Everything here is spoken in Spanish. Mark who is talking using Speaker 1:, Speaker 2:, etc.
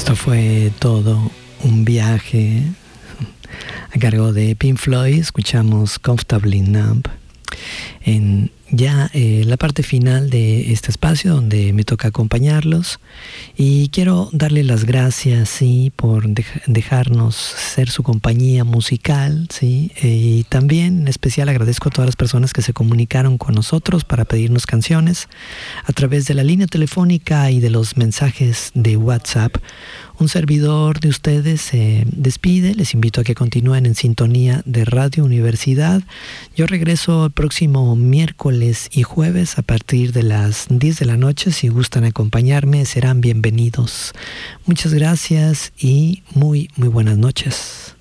Speaker 1: Esto fue todo un viaje a cargo de Pink Floyd. Escuchamos Comfortably Numb en ya la parte final de este espacio donde me toca acompañarlos, y quiero darle las gracias, sí, por dejarnos ser su compañía musical, sí, y también en especial agradezco a todas las personas que se comunicaron con nosotros para pedirnos canciones a través de la línea telefónica y de los mensajes de WhatsApp. Un servidor de ustedes se despide. Les invito a que continúen en sintonía de Radio Universidad. Yo regreso el próximo miércoles y jueves a partir de las 10 de la noche. Si gustan acompañarme, serán bienvenidos. Muchas gracias y muy buenas noches.